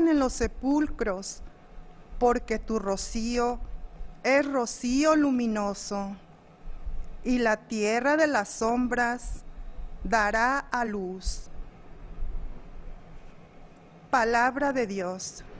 habitan en los sepulcros, porque tu rocío es rocío luminoso, y la tierra de las sombras dará a luz. Palabra de Dios.